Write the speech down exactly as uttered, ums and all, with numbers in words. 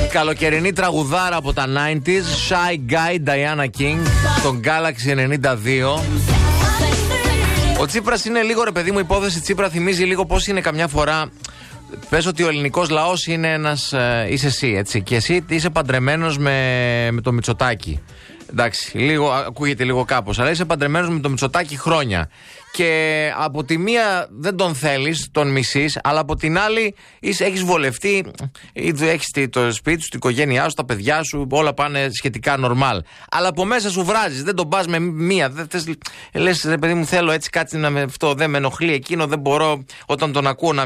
Καλοκαιρινή τραγουδάρα από τα ενενήντα, Shy Guy, Diana King, στον Galaxy ενενήντα δύο. Ο Τσίπρας είναι λίγο, ρε παιδί μου, υπόθεση Τσίπρα θυμίζει λίγο πώς είναι καμιά φορά. Πες ότι ο ελληνικός λαός είναι ένας, ε, είσαι εσύ, έτσι, και εσύ είσαι παντρεμένος με, με το Μητσοτάκη. Εντάξει, λίγο, ακούγεται λίγο κάπως, αλλά είσαι παντρεμένος με το Μητσοτάκη χρόνια. Και από τη μία δεν τον θέλεις, τον μισείς, αλλά από την άλλη είσαι, έχεις βολευτεί, έχεις το σπίτι σου, την οικογένειά σου, τα παιδιά σου, όλα πάνε σχετικά νορμάλ. Αλλά από μέσα σου βράζεις, δεν τον πας με μία. Δεν θες, λες, ρε παιδί μου, θέλω έτσι κάτι να με αυτό, δεν με ενοχλεί εκείνο, δεν μπορώ όταν τον ακούω να